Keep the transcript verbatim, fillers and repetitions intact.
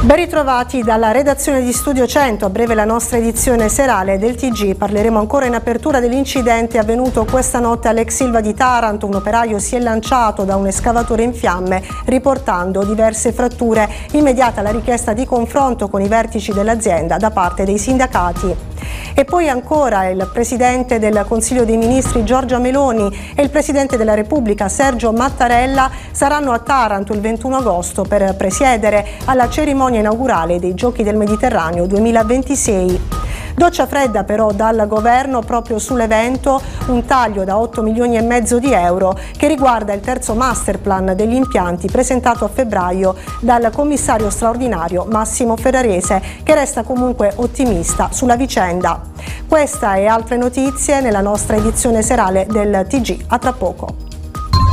Ben ritrovati dalla redazione di Studio cento, a breve la nostra edizione serale del T G. Parleremo ancora in apertura dell'incidente avvenuto questa notte all'ex Silva di Taranto. Un operaio si è lanciato da un escavatore in fiamme riportando diverse fratture. Immediata la richiesta di confronto con i vertici dell'azienda da parte dei sindacati. E poi ancora il Presidente del Consiglio dei Ministri Giorgia Meloni e il Presidente della Repubblica Sergio Mattarella saranno a Taranto il ventuno agosto per presiedere alla cerimonia inaugurale dei Giochi del Mediterraneo duemilaventisei. Doccia fredda però dal governo proprio sull'evento, un taglio da otto milioni e mezzo di euro che riguarda il terzo master plan degli impianti presentato a febbraio dal commissario straordinario Massimo Ferrarese, che resta comunque ottimista sulla vicenda. Questa e altre notizie nella nostra edizione serale del T G. A tra poco.